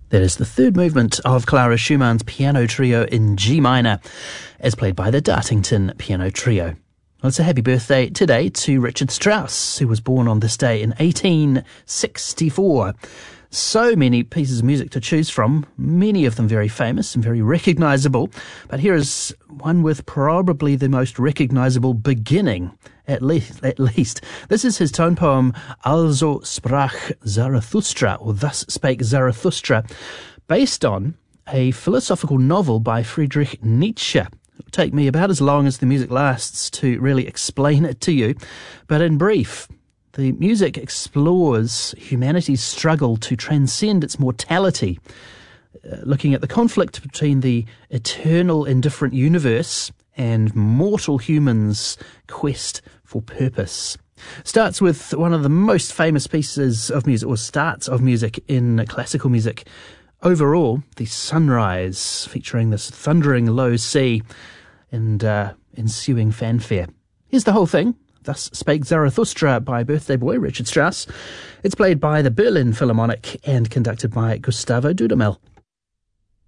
That is the third movement of Clara Schumann's Piano Trio in G minor, as played by the Dartington Piano Trio. Well, it's a happy birthday today to Richard Strauss, who was born on this day in 1864. So many pieces of music to choose from, many of them very famous and very recognisable. But here is one with probably the most recognisable beginning, at least. This is his tone poem, Also sprach Zarathustra, or Thus Spake Zarathustra, based on a philosophical novel by Friedrich Nietzsche. It'll take me about as long as the music lasts to really explain it to you. But in brief, the music explores humanity's struggle to transcend its mortality, looking at the conflict between the eternal indifferent universe and mortal humans' quest for purpose. Starts with one of the most famous pieces of music, or starts of music in classical music overall, the Sunrise, featuring this thundering low C and ensuing fanfare. Here's the whole thing. Thus Spake Zarathustra by birthday boy Richard Strauss. It's played by the Berlin Philharmonic and conducted by Gustavo Dudamel.